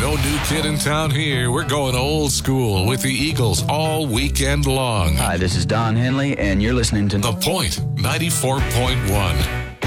No new kid in town here. We're going old school with the Eagles all weekend long. Hi, this is Don Henley, and you're listening to The Point 94.1.